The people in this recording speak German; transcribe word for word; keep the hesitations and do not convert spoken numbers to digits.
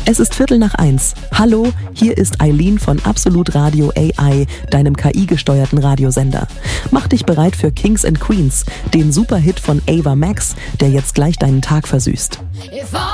Es ist Viertel nach eins. Hallo, hier ist Eileen von Absolut Radio A I, deinem K I-gesteuerten Radiosender. Mach dich bereit für Kings and Queens, den Superhit von Ava Max, der jetzt gleich deinen Tag versüßt.